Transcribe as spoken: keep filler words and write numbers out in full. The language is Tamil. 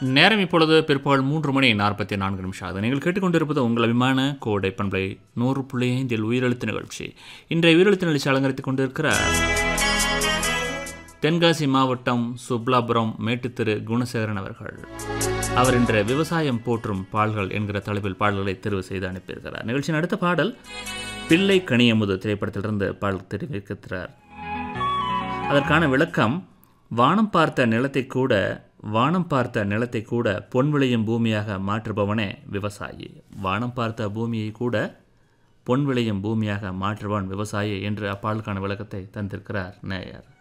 நேரம் இப்பொழுது பிற்பகல் மூன்று மணி நாற்பத்தி நான்கு நிமிஷம் ஆகுது. நீங்கள் கேட்டுக்கொண்டிருப்பது உங்கள் அபிமான கோடை பண்பலை நூறு புள்ளி ஐந்தில் உயிரெழுத்து நிகழ்ச்சி. இன்றைய உயிரெழுத்து நிகழ்ச்சி அலங்கரித்துக் கொண்டிருக்கிறார் தென்காசி மாவட்டம் சுப்லாபுரம் மேட்டுத்திரு குணசேகரன் அவர்கள். அவர் இன்று விவசாயம் போற்றும் பாடல்கள் என்கிற தலைப்பில் பாடல்களை தெரிவு செய்து அனுப்பியிருக்கிறார். நிகழ்ச்சியின் அடுத்த பாடல் பிள்ளை கனியமுது திரைப்படத்திலிருந்து பாடல் தெரிவிக்கிறார். அதற்கான விளக்கம், வானம் பார்த்த நிலத்தை கூட வானம் பார்த்த நிலத்தை கூட பொன் விளையும் பூமியாக மாற்றுபவனே விவசாயி. வானம் பார்த்த பூமியை கூட பொன் விளையும் பூமியாக மாற்றுபவன் விவசாயி என்று அப்பாடலுக்கான விளக்கத்தை தந்திருக்கிறார் நேயர்.